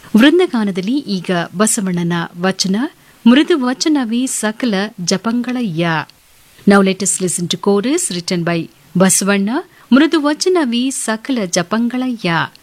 ವೃಂದಗಾನದಲ್ಲಿ ಈಗ ಬಸವಣ್ಣನ ವಚನ ಮೃದು ವಚನವೇ ಸಕಲ ಜಪಂಗಳಯ್ಯ. Now let us listen to chorus written by Basavanna. ಮೃದು ವಚನವೇ ಸಕಲ ಜಪಂಗಳಯ್ಯ.